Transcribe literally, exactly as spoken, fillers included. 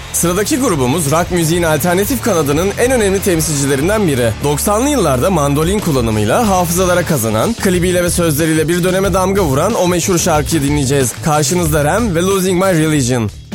Sıradaki grubumuz rock müziğin alternatif kanadının en önemli temsilcilerinden biri. doksanlı yıllarda mandolin kullanımıyla hafızalara kazanan, klibiyle ve sözleriyle bir döneme damga vuran o meşhur şarkıyı dinleyeceğiz. Karşınızda Rem ve Losing My Religion.